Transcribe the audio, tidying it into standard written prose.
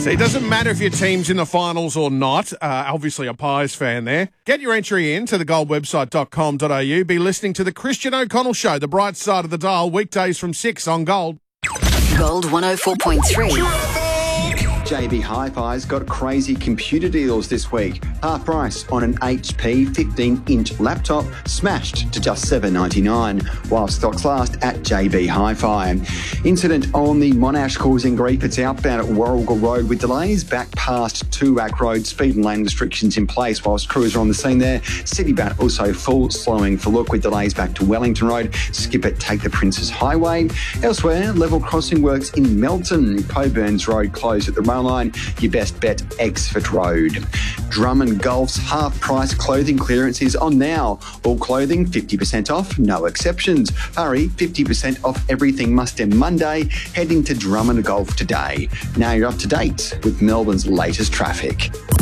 See, it doesn't matter if your team's in the finals or not. Obviously, a Pies fan there. Get your entry in to thegoldwebsite.com.au. Be listening to the Christian O'Connell Show, the bright side of the dial, weekdays from 6 on Gold. Gold 104.3. JB Hi-Fi's got crazy computer deals this week. Half price on an HP 15-inch laptop smashed to just $7.99, while stocks last at JB Hi-Fi. Incident on the Monash causing grief. It's outbound at Warrigal Road with delays back past Tuwack Road. Speed and lane restrictions in place whilst crews are on the scene there. Citybound also full, slowing for look with delays back to Wellington Road. Skip it, take the Princes Highway. Elsewhere, level crossing works in Melton. Coburns Road closed at the rail line. Your best bet, Exford Road. Drummond Golf's half-price clothing clearance is on now. All clothing 50% off, no exceptions. Hurry, 50% off everything must end Monday. Heading to Drummond Golf today. Now you're up to date with Melbourne's latest traffic.